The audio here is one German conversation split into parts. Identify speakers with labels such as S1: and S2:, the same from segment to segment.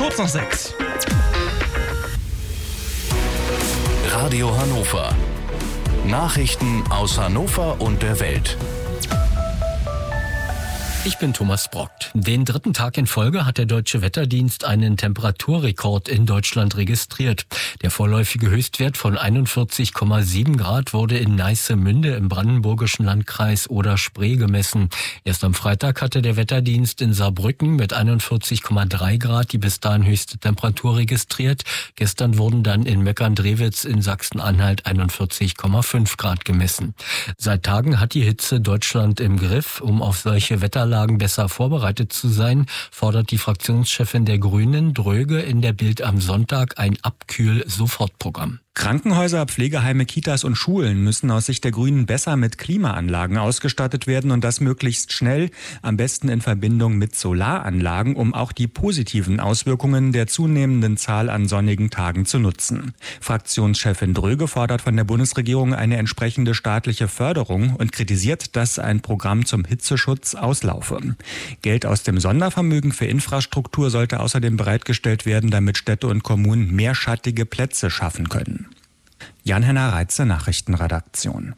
S1: kurz nach 6.
S2: Radio Hannover. Nachrichten aus Hannover und der Welt.
S3: Ich bin Thomas Brockt. Den dritten Tag in Folge hat der Deutsche Wetterdienst einen Temperaturrekord in Deutschland registriert. Der vorläufige Höchstwert von 41,7 Grad wurde in Neissemünde im brandenburgischen Landkreis Oder-Spree gemessen. Erst am Freitag hatte der Wetterdienst in Saarbrücken mit 41,3 Grad die bis dahin höchste Temperatur registriert. Gestern wurden dann in Meckern-Drewitz in Sachsen-Anhalt 41,5 Grad gemessen. Seit Tagen hat die Hitze Deutschland im Griff. Um auf solche Wetterlagen besser vorbereitet zu sein, fordert die Fraktionschefin der Grünen, Dröge, in der Bild am Sonntag ein Abkühl-Sofortprogramm.
S4: Krankenhäuser, Pflegeheime, Kitas und Schulen müssen aus Sicht der Grünen besser mit Klimaanlagen ausgestattet werden und das möglichst schnell, am besten in Verbindung mit Solaranlagen, um auch die positiven Auswirkungen der zunehmenden Zahl an sonnigen Tagen zu nutzen. Fraktionschefin Dröge fordert von der Bundesregierung eine entsprechende staatliche Förderung und kritisiert, dass ein Programm zum Hitzeschutz auslaufe. Geld aus dem Sondervermögen für Infrastruktur sollte außerdem bereitgestellt werden, damit Städte und Kommunen mehr schattige Plätze schaffen können. Jan-Henner Reitze, Nachrichtenredaktion.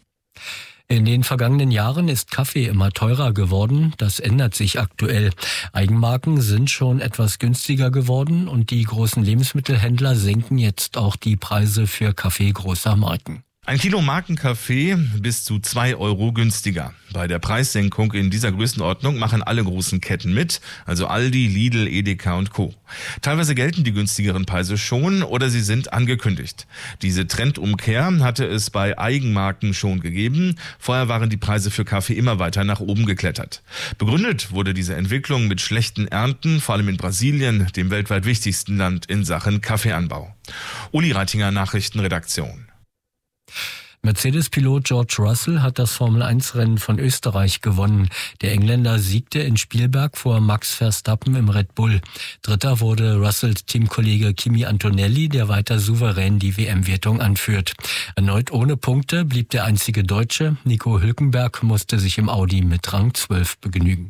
S3: In den vergangenen Jahren ist Kaffee immer teurer geworden. Das ändert sich aktuell. Eigenmarken sind schon etwas günstiger geworden und die großen Lebensmittelhändler senken jetzt auch die Preise für Kaffee großer Marken.
S5: Ein Kilo Markenkaffee bis zu 2 Euro günstiger. Bei der Preissenkung in dieser Größenordnung machen alle großen Ketten mit, also Aldi, Lidl, Edeka und Co. Teilweise gelten die günstigeren Preise schon oder sie sind angekündigt. Diese Trendumkehr hatte es bei Eigenmarken schon gegeben. Vorher waren die Preise für Kaffee immer weiter nach oben geklettert. Begründet wurde diese Entwicklung mit schlechten Ernten, vor allem in Brasilien, dem weltweit wichtigsten Land in Sachen Kaffeeanbau. Uli Reitinger, Nachrichtenredaktion.
S3: Mercedes-Pilot George Russell hat das Formel-1-Rennen von Österreich gewonnen. Der Engländer siegte in Spielberg vor Max Verstappen im Red Bull. Dritter wurde Russells Teamkollege Kimi Antonelli, der weiter souverän die WM-Wertung anführt. Erneut ohne Punkte blieb der einzige Deutsche. Nico Hülkenberg musste sich im Audi mit Rang 12 begnügen.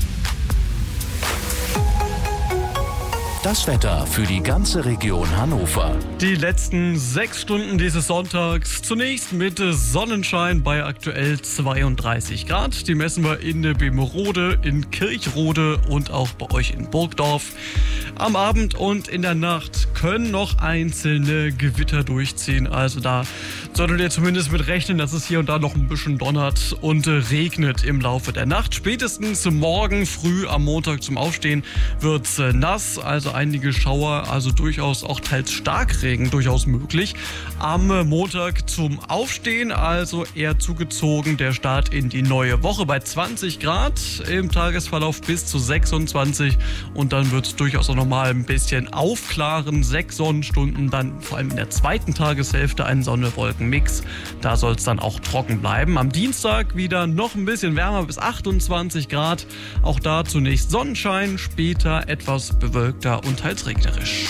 S2: Das Wetter für die ganze Region Hannover.
S1: Die letzten 6 Stunden dieses Sonntags. Zunächst mit Sonnenschein bei aktuell 32 Grad. Die messen wir in Bemerode, in Kirchrode und auch bei euch in Burgdorf. Am Abend und in der Nacht können noch einzelne Gewitter durchziehen. Also da solltet ihr zumindest mit rechnen, dass es hier und da noch ein bisschen donnert und regnet im Laufe der Nacht. Spätestens morgen früh am Montag zum Aufstehen wird's nass. Also einige Schauer, also durchaus auch teils Starkregen durchaus möglich. Am Montag zum Aufstehen, also eher zugezogen der Start in die neue Woche bei 20 Grad, im Tagesverlauf bis zu 26 und dann wird es durchaus auch nochmal ein bisschen aufklaren. 6 Sonnenstunden, dann vor allem in der zweiten Tageshälfte ein Sonne-Wolken-Mix. Da soll es dann auch trocken bleiben. Am Dienstag wieder noch ein bisschen wärmer bis 28 Grad. Auch da zunächst Sonnenschein, später etwas bewölkter und teils regnerisch.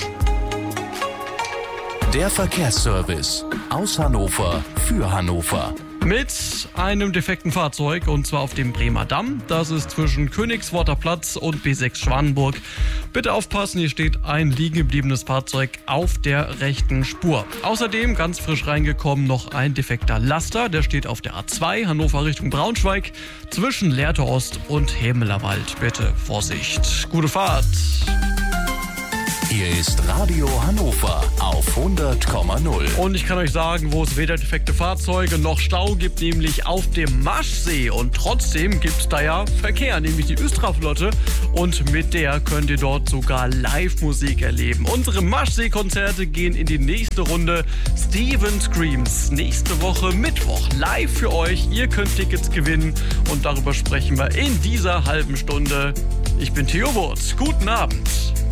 S2: Der Verkehrsservice aus Hannover für Hannover.
S1: Mit einem defekten Fahrzeug und zwar auf dem Bremer Damm. Das ist zwischen Königsworter Platz und B6 Schwanenburg. Bitte aufpassen, hier steht ein liegen gebliebenes Fahrzeug auf der rechten Spur. Außerdem ganz frisch reingekommen noch ein defekter Laster. Der steht auf der A2 Hannover Richtung Braunschweig zwischen Lehrte Ost und Hemelerwald. Bitte Vorsicht. Gute Fahrt.
S2: Hier ist Radio Hannover auf 100,0.
S1: Und ich kann euch sagen, wo es weder defekte Fahrzeuge noch Stau gibt, nämlich auf dem Maschsee. Und trotzdem gibt es da ja Verkehr, nämlich die Östra-Flotte. Und mit der könnt ihr dort sogar Live-Musik erleben. Unsere Maschsee-Konzerte gehen in die nächste Runde. Steven Screams, nächste Woche Mittwoch live für euch. Ihr könnt Tickets gewinnen und darüber sprechen wir in dieser halben Stunde. Ich bin Theo Wurz. Guten Abend.